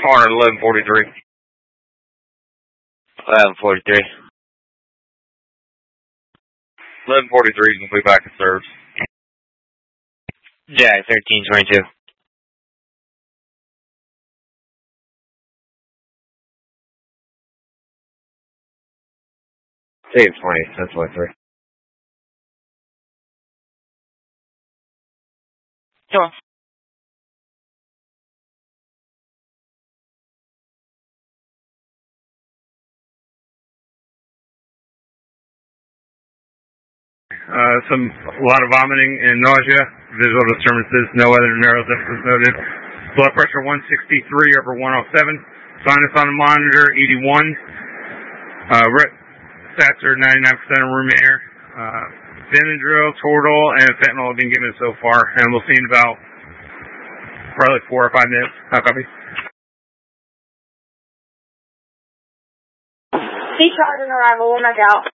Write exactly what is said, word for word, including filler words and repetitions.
Hornet eleven forty-three. eleven forty-three. eleven forty-three is going to be back in service. Jag thirteen twenty-two. Save twenty, ten twenty-three. Sure. Uh, some, a lot of vomiting and nausea, visual disturbances, no other neurosymptoms noted. Blood pressure one sixty-three over one oh seven. Sinus on the monitor, eighty-one. Uh, ret- stats are ninety-nine percent of room air. Uh, Benadryl, Toradol, and fentanyl have been given so far, and we'll see in about probably four or five minutes. How copy? C charge on arrival, one back out.